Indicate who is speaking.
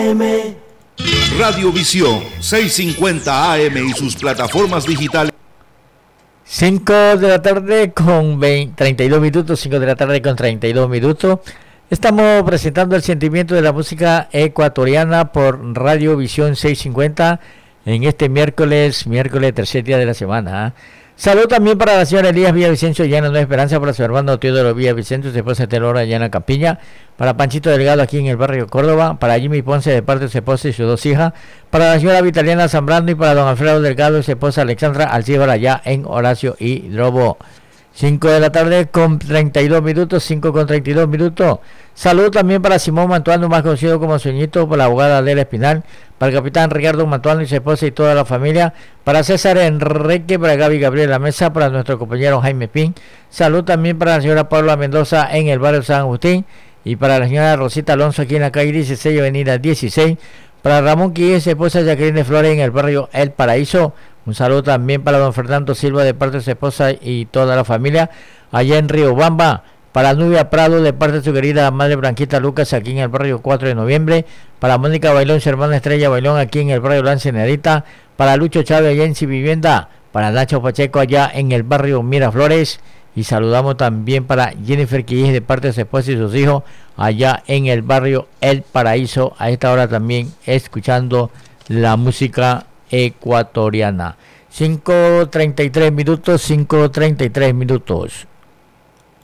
Speaker 1: Radiovisión 650 AM y sus plataformas digitales.
Speaker 2: 5 de la tarde con 32 minutos, 5 de la tarde con 32 minutos. Estamos presentando el sentimiento de la música ecuatoriana por Radiovisión 650 en este miércoles tercer día de la semana. Salud también para la señora Elías Villavicencio, Llana Nueva Esperanza, para su hermano Teodoro Villavicencio, su esposa Telora Llana Campiña, para Panchito Delgado aquí en el barrio Córdoba, para Jimmy Ponce de parte de su esposa y sus dos hijas, para la señora Vitaliana Zambrano y para don Alfredo Delgado y su esposa Alexandra Alcíbar allá en Horacio y Drobo. 5 de la tarde con 32 minutos, 5 con 32 minutos. Saludos también para Simón Mantuano, más conocido como Sueñito, por la abogada Adela Espinal, para el capitán Ricardo Mantuano y su esposa y toda la familia, para César Enrique, para Gaby Gabriel La Mesa, para nuestro compañero Jaime Pin. Salud también para la señora Paula Mendoza en el barrio San Agustín y para la señora Rosita Alonso aquí en la calle 16, avenida 16, para Ramón Quilles, esposa Jacqueline Flores en el barrio El Paraíso. Un saludo también para don Fernando Silva de parte de su esposa y toda la familia allá en Riobamba, para Nubia Prado de parte de su querida madre Blanquita Lucas aquí en el barrio 4 de noviembre, para Mónica Bailón, su hermana Estrella Bailón aquí en el barrio Lance Nerita, para Lucho Chávez allá en Vivienda, para Nacho Pacheco allá en el barrio Miraflores, y saludamos también para Jennifer Quilles de parte de su esposa y sus hijos allá en el barrio El Paraíso, a esta hora también escuchando la música ecuatoriana. 5:33 minutos, 5:33 minutos.